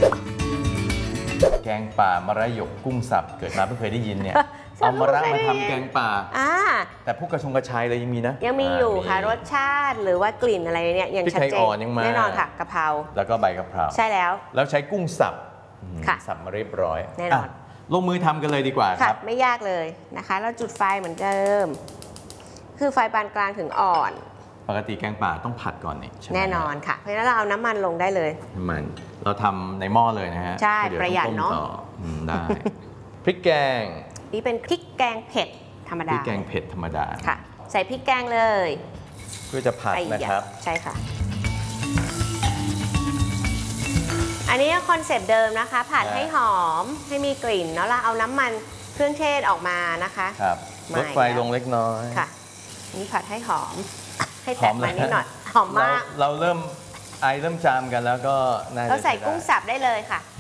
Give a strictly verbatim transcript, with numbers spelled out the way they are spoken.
แกงป่ามะระหยกกุ้งสับเกิดมาเพิ่งเคยได้ยินเนี่ยเอามะระมาทำแกงป่าแต่พวกกระชงกระชายเลยยังมีนะยังมีอยู่ค่ะรสชาติหรือว่ากลิ่นอะไรเนี่ยยังชัดเจนแน่นอนค่ะกะเพราแล้วก็ใบกะเพราใช่แล้วแล้วใช้กุ้งสับสับมาเรียบร้อยแน่นอนลงมือทำกันเลยดีกว่าครับไม่ยากเลยนะคะเราจุดไฟเหมือนเดิมคือไฟปานกลางถึงอ่อนปกติแกงป่าต้องผัดก่อนนี่แน่นอนค่ะเพราะฉะนั้นเราเอาน้ำมันลงได้เลยน้ำมันเราทำในหม้อเลยนะฮะใช่ประหยัดเนาะได้พริกแกงนี่เป็นพริกแกงเผ็ดธรรมดาพริกแกงเผ็ดธรรมดาค่ะใส่พริกแกงเลยเพื่อจะผัดนะครับใช่ค่ะอันนี้คอนเซปต์เดิมนะคะผัดให้หอมให้มีกลิ่นแล้วเราเอาน้ำมันเครื่องเทศออกมานะคะครับลดไฟลงเล็กน้อยค่ะนี่ผัดให้หอมให้แตะมันนิดหน่อยหอมมากเราเริ่มไอเริ่มจามกันแล้วก็เราใส่กุ้งสับได้เลยค่ะ